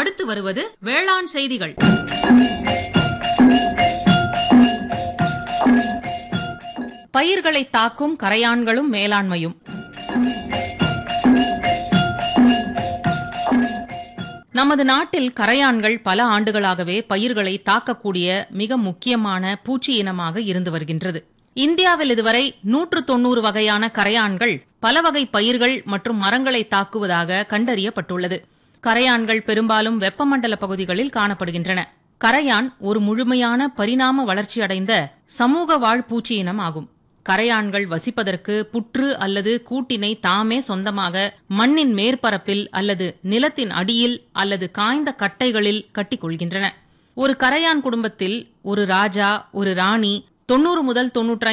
அடுத்து வருவது வேளாண் செய்திகள். பயிர்களை தாக்கும் கரையான்களும் மேலாண்மையும். நமது நாட்டில் கரையான்கள் பல ஆண்டுகளாகவே பயிர்களை தாக்கக்கூடிய மிக முக்கியமான பூச்சி இனமாக இருந்து வருகின்றது. இந்தியாவில் இதுவரை 190 வகையான கரையான்கள் பல வகை பயிர்கள் மற்றும் மரங்களை தாக்குவதாக கண்டறியப்பட்டுள்ளது. கரையான்கள் பெரும்பாலும் வெப்பமண்டல பகுதிகளில் காணப்படுகின்றன. கரையான் ஒரு முழுமையான பரிணாம வளர்ச்சியடைந்த சமூக வாழ் பூச்சி இனம் ஆகும். கரையான்கள் வசிப்பதற்கு புற்று அல்லது கூட்டினை தாமே சொந்தமாக மண்ணின் மேற்பரப்பில் அல்லது நிலத்தின் அடியில் அல்லது காய்ந்த கட்டைகளில் கட்டிக்கொள்கின்றன. ஒரு கரையான் குடும்பத்தில் ஒரு ராஜா, ஒரு ராணி, 90 முதல்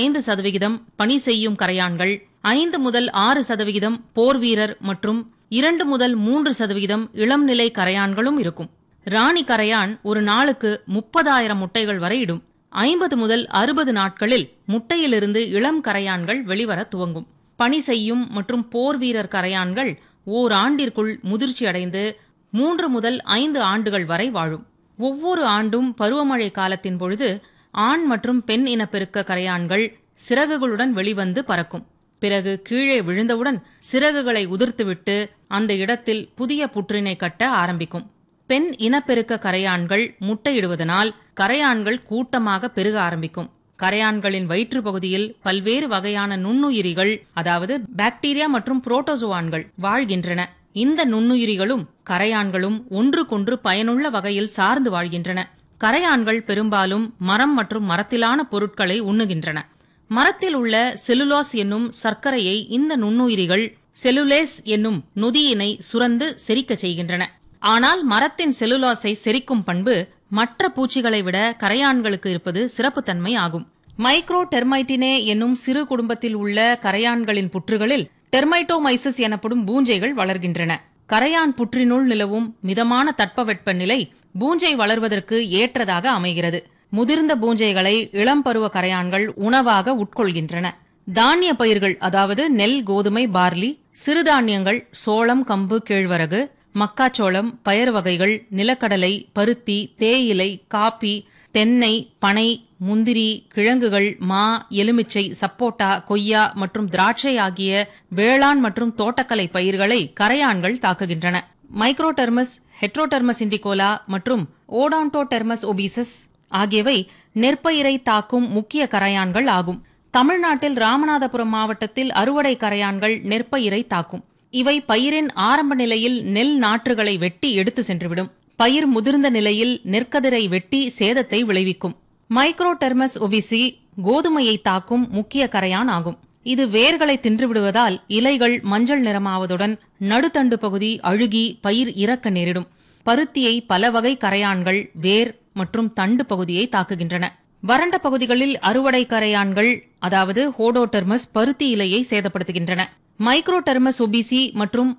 95% பணி செய்யும் கரையான்கள், 5 முதல் 6% போர் வீரர் மற்றும் 2 முதல் 3% இளம்நிலை கரையான்களும் இருக்கும். ராணி கரையான் ஒரு நாளுக்கு 30,000 முட்டைகள் வரை இடும். 50 முதல் 60 நாட்களில் முட்டையிலிருந்து இளம் கரையான்கள் வெளிவர துவங்கும். பணி செய்யும் மற்றும் போர் வீரர் கரையான்கள் ஓராண்டிற்குள் முதிர்ச்சி அடைந்து 3 முதல் 5 ஆண்டுகள் வரை வாழும். ஒவ்வொரு ஆண்டும் பருவமழை காலத்தின் பொழுது ஆண் மற்றும் பெண் இனப்பெருக்க கரையான்கள் சிறகுகளுடன் வெளிவந்து பறக்கும். பிறகு கீழே விழுந்தவுடன் சிறகுகளை உதிர்த்துவிட்டு அந்த இடத்தில் புதிய புற்றினை கட்ட ஆரம்பிக்கும். பெண் இனப்பெருக்க கரையான்கள் முட்டையிடுவதனால் கரையான்கள் கூட்டமாக பெருக ஆரம்பிக்கும். கரையான்களின் வயிற்று பகுதியில் பல்வேறு வகையான நுண்ணுயிரிகள், அதாவது பாக்டீரியா மற்றும் புரோட்டோசோவான்கள் வாழ்கின்றன. இந்த நுண்ணுயிரிகளும் கரையான்களும் ஒன்றுக்கொன்று பயனுள்ள வகையில் சார்ந்து வாழ்கின்றன. கரையான்கள் பெரும்பாலும் மரம் மற்றும் மரத்திலான பொருட்களை உண்ணுகின்றன. மரத்தில் உள்ள செல்லுலோஸ் என்னும் சர்க்கரையை இந்த நுண்ணுயிரிகள் செல்லுலேஸ் என்னும் நொதியினை சுரந்து செரிக்க செய்கின்றன. ஆனால் மரத்தின் செல்லுலோஸை செரிக்கும் பண்பு மற்ற பூச்சிகளை விட கரையான்களுக்கு இருப்பது சிறப்புத்தன்மை ஆகும். மைக்ரோ டெர்மைட்டினே என்னும் சிறு குடும்பத்தில் உள்ள கரையான்களின் புற்றுகளில் டெர்மைட்டோமைசிஸ் எனப்படும் பூஞ்சைகள் வளர்கின்றன. கரையான் புற்றினுள் நிலவும் மிதமான தட்பவெட்ப நிலை பூஞ்சை வளர்வதற்கு ஏற்றதாக அமைகிறது. முதிர்ந்த பூஞ்சைகளை இளம் பருவ கரையான்கள் உணவாக உட்கொள்கின்றன. தானிய பயிர்கள், அதாவது நெல், கோதுமை, பார்லி, சிறுதானியங்கள், சோளம், கம்பு, கேழ்வரகு, மக்காச்சோளம், பயறு வகைகள், நிலக்கடலை, பருத்தி, தேயிலை, காப்பி, தென்னை, பனை, முந்திரி, கிழங்குகள், மா, எலுமிச்சை, சப்போட்டா, கொய்யா மற்றும் திராட்சை ஆகிய வேளாண் மற்றும் தோட்டக்கலை பயிர்களை கரையான்கள் தாக்குகின்றன. மைக்ரோடெர்மஸ், ஹெட்ரோடெர்மஸ் இண்டிகோலா மற்றும் ஓடான்டோடெர்மஸ் ஒபிசஸ் ஆகியவை நெற்பயிரை தாக்கும் முக்கிய கரையான்கள் ஆகும். தமிழ்நாட்டில் ராமநாதபுரம் மாவட்டத்தில் அறுவடை கரையான்கள் நெற்பயிரை தாக்கும். இவை பயிரின் ஆரம்ப நிலையில் நெல் நாற்றுகளை வெட்டி எடுத்து சென்றுவிடும். பயிர் முதிர்ந்த நிலையில் நெற்கதிரை வெட்டி சேதத்தை விளைவிக்கும். மைக்ரோடெர்மஸ் ஒபிசி கோதுமையை தாக்கும் முக்கிய கரையான் ஆகும். இது வேர்களை தின்றுவிடுவதால் இலைகள் மஞ்சள் நிறமாவதுடன் நடுத்தண்டு பகுதி அழுகி பயிர் இறக்க நேரிடும். பருத்தியை பல வகை கரையான்கள் வேர் மற்றும் தண்டு பகுதியை தாக்குகின்றன. வறண்ட பகுதிகளில் அறுவடை கரையான்கள், அதாவது ஹோடோடெர்மஸ், பருத்தி இலையை சேதப்படுத்துகின்றன. மைக்ரோடெர்மஸ் ஒபிசி மற்றும்